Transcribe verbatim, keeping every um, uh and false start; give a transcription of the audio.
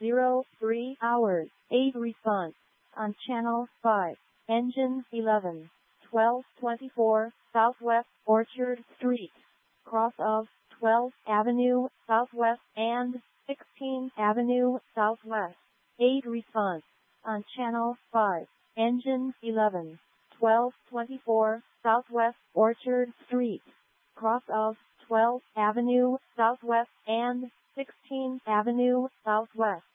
zero three hours, eight response. On channel five, engine eleven, twelve twenty-four, Southwest Orchard Street, cross of twelfth Avenue Southwest and sixteenth Avenue Southwest, eight response. On channel five, engine eleven, twelve twenty-four, Southwest Orchard Street, cross of twelfth Avenue Southwest and sixteenth Avenue Southwest,